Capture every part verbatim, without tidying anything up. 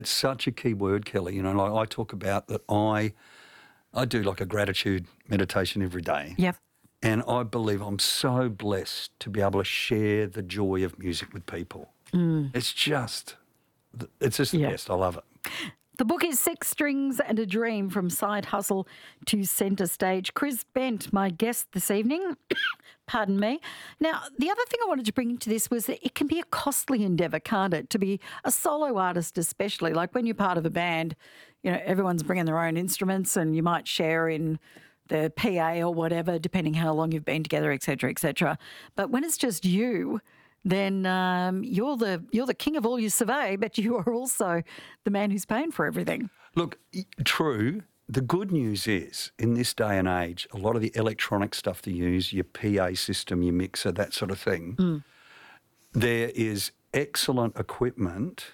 It's such a key word, Kelly. You know, like I talk about that I, I do like a gratitude meditation every day. Yep. And I believe I'm so blessed to be able to share the joy of music with people. Mm. It's just, it's just the Yeah. best. I love it. The book is Six Strings and a Dream, From Side Hustle to Centre Stage. Chris Bent, my guest this evening. Pardon me. Now, the other thing I wanted to bring into this was that it can be a costly endeavour, can't it? To be a solo artist especially. Like when you're part of a band, you know, everyone's bringing their own instruments and you might share in the P A or whatever, depending how long you've been together, et cetera, et cetera. But when it's just you, then um, you're the you're the king of all you survey, but you are also the man who's paying for everything. Look, true. The good news is, in this day and age, a lot of the electronic stuff to use, your P A system, your mixer, that sort of thing, mm. there is excellent equipment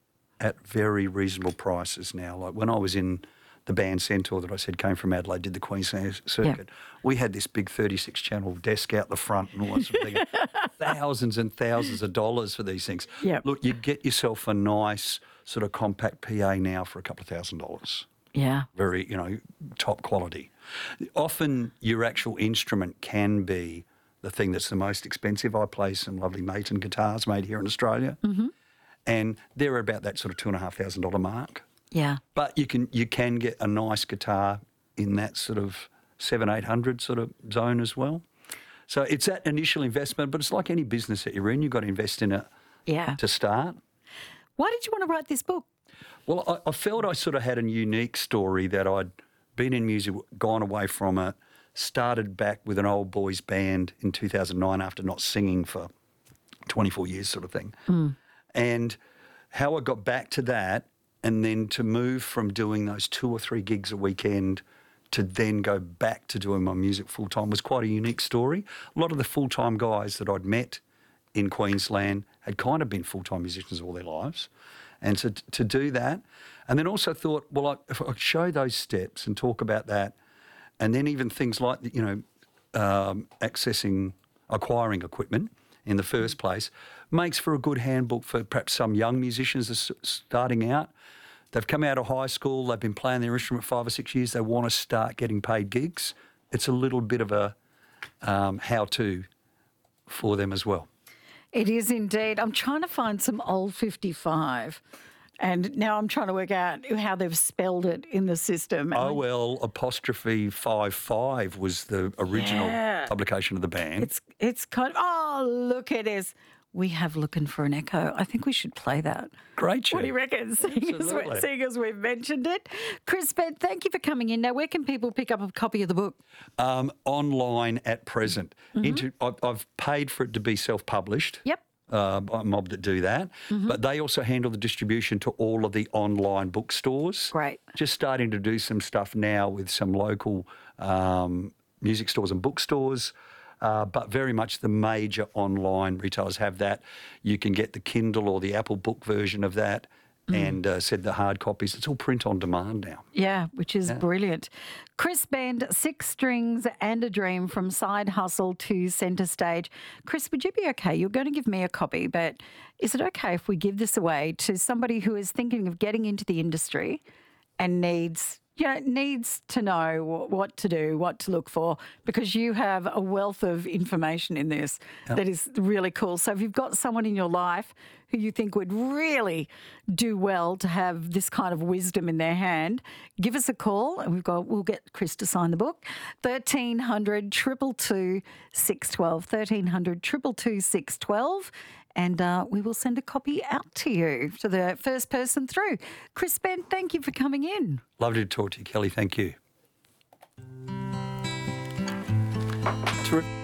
at very reasonable prices now. Like when I was in the band Centaur that I said came from Adelaide, did the Queensland circuit, yeah. we had this big thirty-six channel desk out the front and all that sort of thing. Thousands and thousands of dollars for these things. Yep. Look, you get yourself a nice sort of compact P A now for a couple of thousand dollars. Yeah. Very, you know, top quality. Often your actual instrument can be the thing that's the most expensive. I play some lovely Maton guitars made here in Australia, mm-hmm. and they're about that sort of two and a half thousand dollar mark. Yeah. But you can you can get a nice guitar in that sort of seven, eight hundred sort of zone as well. So it's that initial investment, but it's like any business that you're in, you've got to invest in it yeah. to start. Why did you want to write this book? Well, I, I felt I sort of had a unique story that I'd been in music, gone away from it, started back with an old boys band in two thousand nine after not singing for twenty-four years sort of thing. Mm. And how I got back to that, and then to move from doing those two or three gigs a weekend to then go back to doing my music full-time was quite a unique story. A lot of the full-time guys that I'd met in Queensland had kind of been full-time musicians all their lives. And so to, to do that, and then also thought, well, I, if I show those steps and talk about that, and then even things like, you know, um, accessing, acquiring equipment in the first place, makes for a good handbook for perhaps some young musicians that are starting out. They've come out of high school, they've been playing their instrument five or six years, they want to start getting paid gigs. It's a little bit of a um, how-to for them as well. It is indeed. I'm trying to find some old fifty-five, and now I'm trying to work out how they've spelled it in the system. O L apostrophe five five was the original yeah. publication of the band. It's it's kind of, oh, look at this. We have Looking for an Echo. I think we should play that. Great tune. What do you reckon? Seeing as, we, seeing as we've mentioned it. Chris Bent, thank you for coming in. Now, where can people pick up a copy of the book? Um, online at present. Mm-hmm. Into, I've, I've paid for it to be self-published. Yep. Uh, by a mob that do that. Mm-hmm. But they also handle the distribution to all of the online bookstores. Great. Just starting to do some stuff now with some local um, music stores and bookstores. Uh, but very much the major online retailers have that. You can get the Kindle or the Apple book version of that, mm. and uh, said the hard copies. It's all print on demand now. Yeah, which is yeah. brilliant. Chris Bent, Six Strings and a Dream, From Side Hustle to Centre Stage. Chris, would you be okay? You're going to give me a copy, but is it okay if we give this away to somebody who is thinking of getting into the industry and needs... you know, needs to know what to do, what to look for, because you have a wealth of information in this yep. that is really cool. So if you've got someone in your life who you think would really do well to have this kind of wisdom in their hand, give us a call and we've got we'll get Chris to sign the book. thirteen hundred, two two two, six one two, thirteen hundred, two two two, six one two, and uh, we will send a copy out to you, to the first person through. Chris Bent, thank you for coming in. Lovely to talk to you, Kelly. Thank you. Terrific.